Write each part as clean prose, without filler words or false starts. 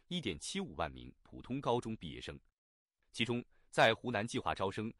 1.75万名普通高中毕业生，其中在湖南计划招收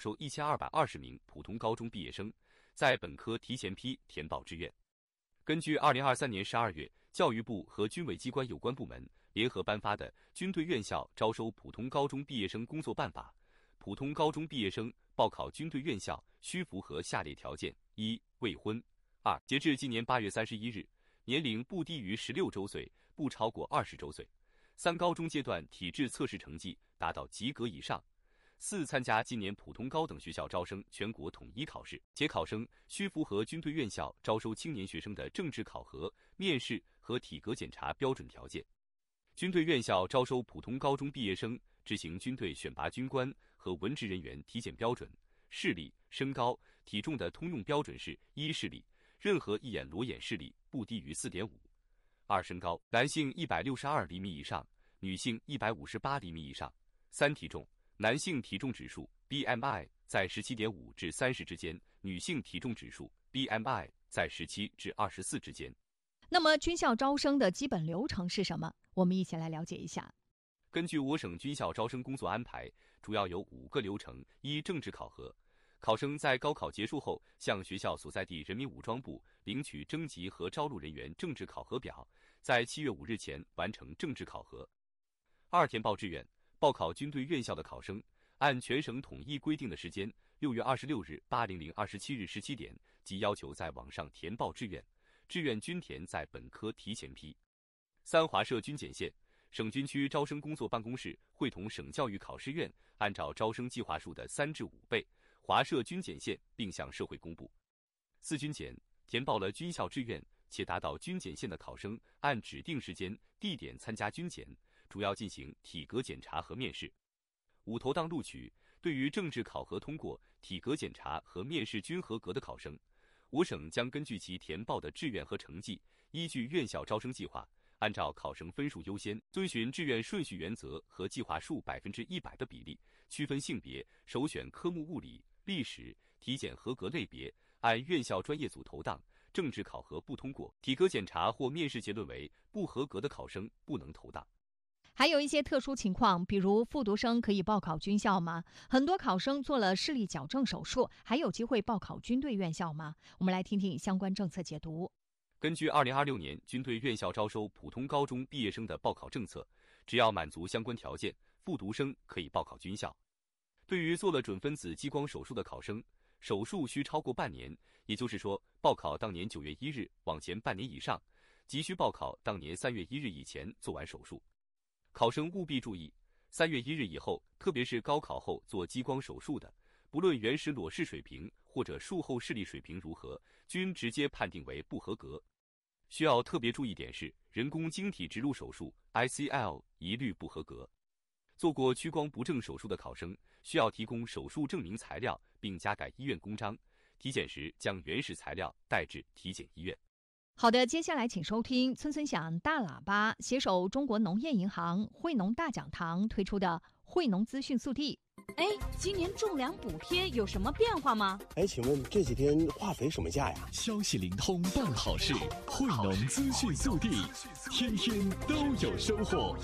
1220名普通高中毕业生，在本科提前批填报志愿。根据2023年12月教育部和军委机关有关部门联合颁发的《军队院校招收普通高中毕业生工作办法》，普通高中毕业生报考军队院校需符合下列条件：一、未婚；二、截至今年8月31日，年龄不低于16周岁，不超过20周岁；三、高中阶段体质测试成绩达到及格以上；四、参加今年普通高等学校招生全国统一考试，且考生需符合军队院校招收青年学生的政治考核、面试和体格检查标准条件。军队院校招收普通高中毕业生执行军队选拔军官和文职人员体检标准，视力、身高、体重的通用标准是：一、视力，任何一眼裸眼视力不低于 4.5； 二、身高，男性162厘米以上，女性158厘米以上；三、体重，男性体重指数 BMI 在17.5至30之间，女性体重指数 BMI 在17至24之间。 那么军校招生的基本流程是什么？我们一起来了解一下。 根据我省军校招生工作安排，主要有5个流程。一、政治考核，考生在高考结束后向学校所在地人民武装部领取征集和招录人员政治考核表，在7月5日前完成政治考核。二、填报志愿，报考军队院校的考生按全省统一规定的时间，6月26日、80027日17点即要求在网上填报志愿，志愿均填在本科提前批。三、划设军检线，省军区招生工作办公室会同省教育考试院按照招生计划数的3至5倍划设军检线，并向社会公布。四、军检，填报了军校志愿且达到军检线的考生，按指定时间、地点参加军检，主要进行体格检查和面试。五、投档录取，对于政治考核通过、体格检查和面试均合格的考生，我省将根据其填报的志愿和成绩，依据院校招生计划，按照考生分数优先，遵循志愿顺序原则和计划数100%的比例，区分性别，首选科目物理、历史、体检合格类别，按院校专业组投档。政治考核不通过、体格检查或面试结论为不合格的考生不能投档。 还有一些特殊情况，比如复读生可以报考军校吗？很多考生做了视力矫正手术，还有机会报考军队院校吗？我们来听听相关政策解读。 根据2026年军队院校招收普通高中毕业生的报考政策，只要满足相关条件，复读生可以报考军校。对于做了准分子激光手术的考生，手术需超过半年，也就是说，报考当年9月1日往前半年以上，急需报考当年3月1日以前做完手术。考生务必注意，3月1日以后，特别是高考后做激光手术的，不论原始裸视水平或者术后视力水平如何，均直接判定为不合格。需要特别注意点是，人工晶体植入手术 ICL 一律不合格。做过屈光不正手术的考生，需要提供手术证明材料，并加盖医院公章。体检时将原始材料带至体检医院。 好的，接下来请收听村村响大喇叭携手中国农业银行惠农大讲堂推出的惠农资讯速递。 今年种粮补贴有什么变化吗？ 请问这几天化肥什么价呀？ 消息灵通办好事，惠农资讯速递，天天都有收获。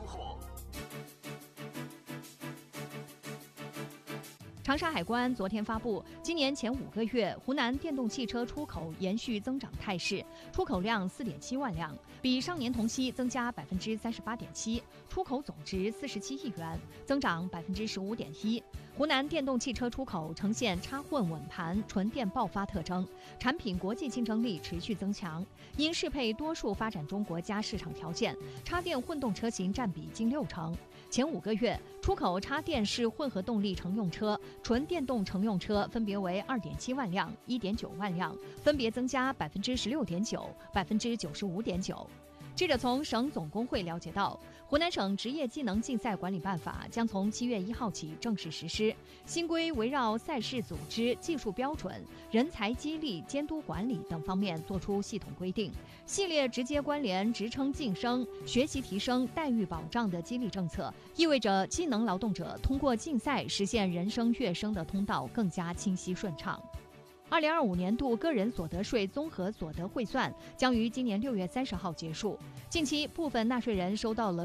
长沙海关昨天发布，今年前5个月，湖南电动汽车出口延续增长态势，出口量4.7万辆，比上年同期增加38.7%，出口总值47亿元，增长15.1%。湖南电动汽车出口呈现插混稳盘、纯电爆发特征，产品国际竞争力持续增强。因适配多数发展中国家市场条件，插电混动车型占比近60%。前5个月，出口插电式混合动力乘用车、纯电动乘用车分别为2.7万辆、1.9万辆，分别增加16.9%、95.9%。记者从省总工会了解到，湖南省职业技能竞赛管理办法将从7月1号起正式实施。新规围绕赛事组织、技术标准、人才激励、监督管理等方面作出系统规定，系列直接关联职称晋升、学习提升、待遇保障的激励政策，意味着技能劳动者通过竞赛实现人生跃升的通道更加清晰顺畅。2025年度个人所得税综合所得汇算将于今年6月30号结束。近期，部分纳税人收到了